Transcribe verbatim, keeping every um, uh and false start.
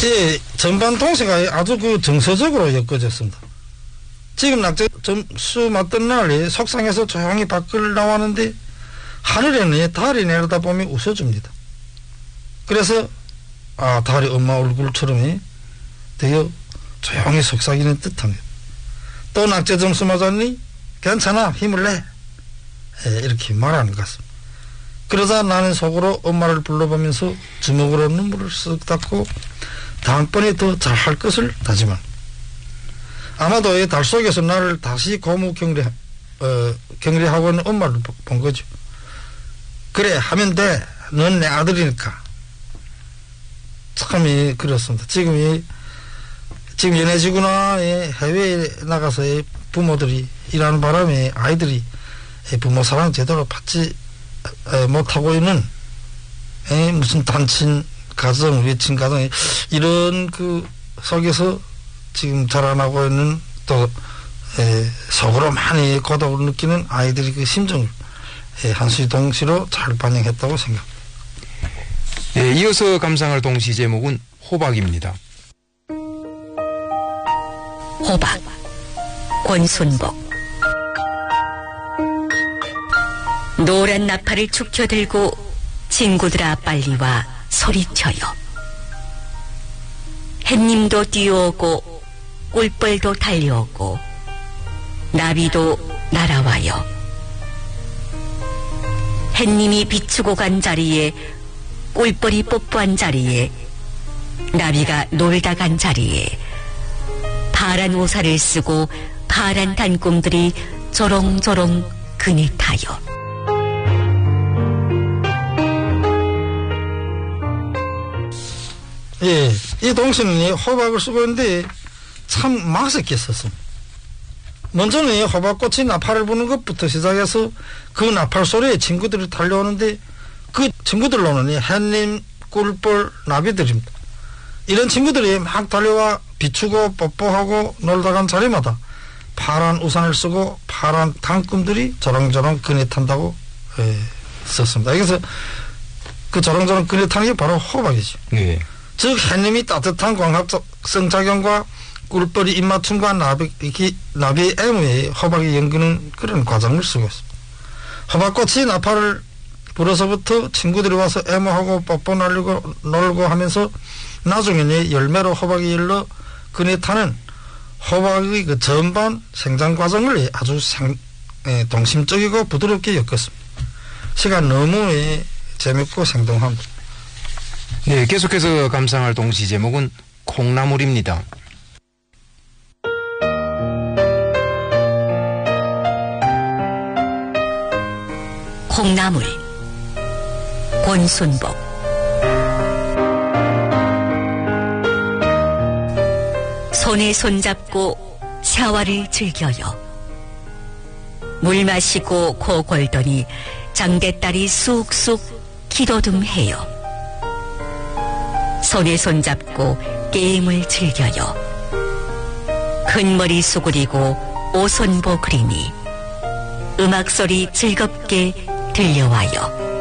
예, 전반 동시가 아주 그 정서적으로 엮어졌습니다. 지금 낙제 점수 맞던 날 속상해서 조용히 밖을 나왔는데 하늘에는 달이 내려다 보면 웃어줍니다. 그래서 아, 달이 엄마 얼굴처럼 되어 조용히 속삭이는 듯합니다. 또 낙제 점수 맞았니? 괜찮아, 힘을 내. 예, 이렇게 말하는 것 같습니다. 그러자 나는 속으로 엄마를 불러보면서 주먹으로 눈물을 쓱 닦고 다음번에 더 잘할 것을 다짐한. 아마도 이 달 속에서 나를 다시 고무 격리, 어, 격리하고 있는 엄마를 본 거죠. 그래, 하면 돼. 넌 내 아들이니까. 참이 그렇습니다. 지금 이, 지금 연해지구나, 해외에 나가서 부모들이 일하는 바람에 아이들이 부모 사랑 제대로 받지 못하고 있는 무슨 단친 가정, 외친 가정, 이런 그 속에서 지금 자라나고 있는 또 속으로 많이 고독을 느끼는 아이들의 그 심정을 한시 동시로 잘 반영했다고 생각합니다. 네, 이어서 감상할 동시 제목은 호박입니다. 호박, 권순복. 노란 나팔을 축혀들고 친구들아 빨리 와 소리쳐요. 햇님도 뛰어오고 꿀벌도 달려오고 나비도 날아와요. 햇님이 비추고 간 자리에 꿀벌이 뽀뽀한 자리에 나비가 놀다 간 자리에 파란 우산을 쓰고 파란 단꿈들이 조롱조롱 그네 타요. 예, 이 동시는 호박을 쓰고 있는데 참 맛있게 썼습니다. 먼저는 호박꽃이 나팔을 부는 것부터 시작해서 그 나팔 소리에 친구들이 달려오는데 그 친구들로는 햇님, 꿀벌, 나비들입니다. 이런 친구들이 막 달려와 비추고 뽀뽀하고 놀다 간 자리마다 파란 우산을 쓰고 파란 단꿈들이 저렁저렁 그네 탄다고 예, 썼습니다. 그래서 그 저렁저렁 그네 타는 게 바로 호박이죠. 네. 즉 햇님이 따뜻한 광합성 작용과 꿀벌이 입맞춤과 나비, 나비의 애무에 호박이 연기는 그런 과정을 쓰고 있습니다. 호박꽃이 나팔을 불어서부터 친구들이 와서 애무하고 뽀뽀 날리고 놀고 하면서 나중에는 열매로 호박이 열러 그네 타는 호박의 그 전반 생장 과정을 아주 생, 에, 동심적이고 부드럽게 엮었습니다. 시간 너무 에, 재밌고 생동합니다. 네, 계속해서 감상할 동시 제목은 콩나물입니다. 콩나물, 권순복. 손에 손잡고 샤워를 즐겨요. 물 마시고 코 골더니 장대딸이 쑥쑥 기도듬해요. 손에 손잡고 게임을 즐겨요. 큰 머리 수그리고 오손보 그리니 음악소리 즐겁게 들려와요.